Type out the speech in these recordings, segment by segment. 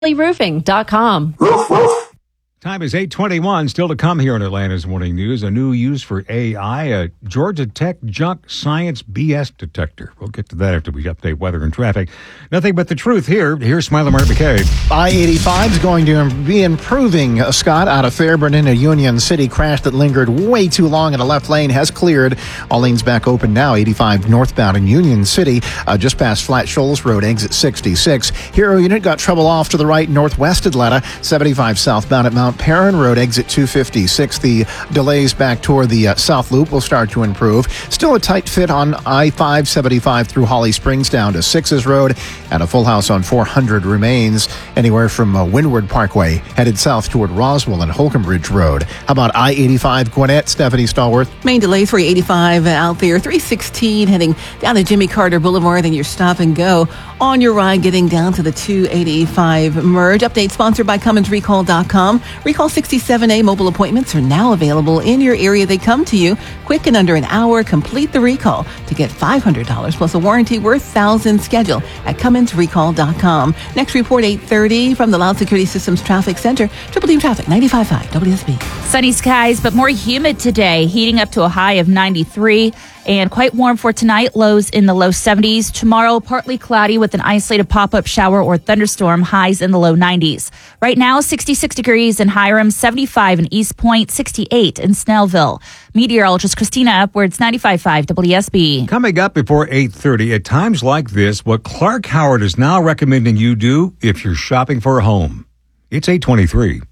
Roofing.com. Time is 8:21. Still to come here in Atlanta's Morning News. A new use for AI, a Georgia Tech junk science BS detector. We'll get to that after we update weather and traffic. Nothing but the truth here. Here's Smiley Mark McKay. I-85 is going to be improving, Scott, out of Fairburn into Union City. Crash that lingered way too long in the left lane has cleared. All lanes back open now. 85 northbound in Union City, just past Flat Shoals Road, exit 66. Hero unit got trouble off to the right, northwest Atlanta. 75 southbound at Mount Perrin Road, exit 256. The delays back toward the South Loop will start to improve. Still a tight fit on I-575 through Holly Springs down to 6's Road, and a full house on 400 remains anywhere from Windward Parkway headed south toward Roswell and Holcomb Ridge Road. How about I-85 Gwinnett? Stephanie Stallworth. Main delay 385 out there, 316 heading down to Jimmy Carter Boulevard, then your stop and go on your ride getting down to the 285 merge. Update sponsored by CummonsRecall.com. Recall 67A mobile appointments are now available in your area. They come to you quick in under an hour. Complete the recall to get $500 plus a warranty worth thousands. Schedule at CummonsRecall.com. Next report 8:30 from the Loud Security Systems Traffic Center. Triple Team Traffic 95.5 WSB. Sunny skies, but more humid today, heating up to a high of 93 and quite warm for tonight. Lows in the low 70s. Tomorrow, partly cloudy with an isolated pop-up shower or thunderstorm. Highs in the low 90s. Right now, 66 degrees in Hiram, 75 in East Point, 68 in Snellville. Meteorologist Christina Upwards, 95.5 WSB. Coming up before 8:30, at times like this, what Clark Howard is now recommending you do if you're shopping for a home. It's 8:23.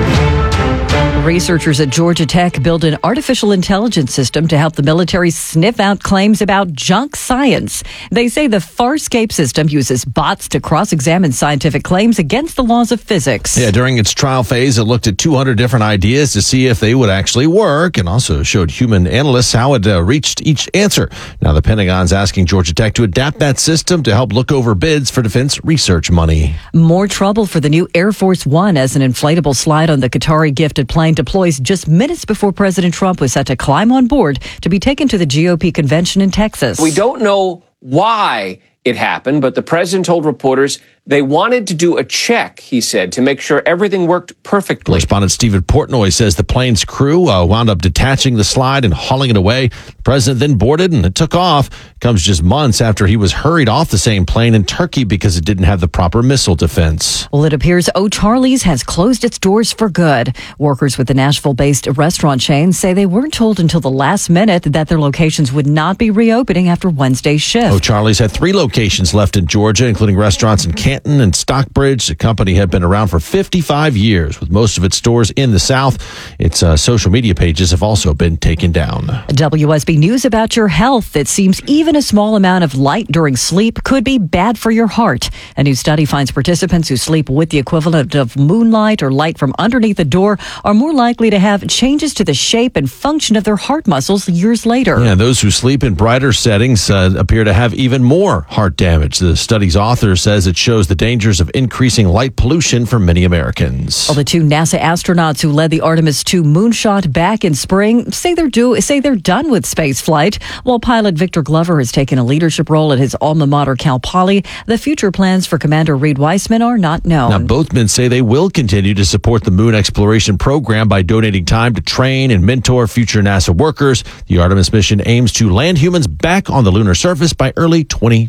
Researchers at Georgia Tech built an artificial intelligence system to help the military sniff out claims about junk science. They say the Farscape system uses bots to cross-examine scientific claims against the laws of physics. Yeah, during its trial phase, it looked at 200 different ideas to see if they would actually work, and also showed human analysts how it reached each answer. Now the Pentagon's asking Georgia Tech to adapt that system to help look over bids for defense research money. More trouble for the new Air Force One as an inflatable slide on the Qatari-gifted plane deploys just minutes before President Trump was set to climb on board to be taken to the GOP convention in Texas. We don't know why it happened, but the president told reporters they wanted to do a check, he said, to make sure everything worked perfectly. Correspondent Stephen Portnoy says the plane's crew wound up detaching the slide and hauling it away. The president then boarded and it took off. Comes just months after he was hurried off the same plane in Turkey because it didn't have the proper missile defense. Well, it appears O'Charlie's has closed its doors for good. Workers with the Nashville-based restaurant chain say they weren't told until the last minute that their locations would not be reopening after Wednesday's shift. O'Charlie's had 3 locations left in Georgia, including restaurants in Canton and Stockbridge. The company had been around for 55 years, with most of its stores in the South. Its social media pages have also been taken down. WSB News about your health. It seems even a small amount of light during sleep could be bad for your heart. A new study finds participants who sleep with the equivalent of moonlight or light from underneath the door are more likely to have changes to the shape and function of their heart muscles years later. Yeah, those who sleep in brighter settings appear to have even more heart damage. The study's author says it shows the dangers of increasing light pollution for many Americans. Well, the 2 NASA astronauts who led the Artemis 2 moonshot back in spring say they're done with space flight. While pilot Victor Glover has taken a leadership role at his alma mater, Cal Poly, the future plans for Commander Reed Weissman are not known. Now, both men say they will continue to support the moon exploration program by donating time to train and mentor future NASA workers. The Artemis mission aims to land humans back on the lunar surface by early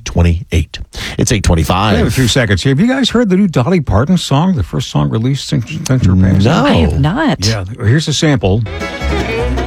2028. It's 8:25. I have a few seconds here. Have you guys heard the new Dolly Parton song, the first song released since her passing? No. I have not. Yeah, here's a sample.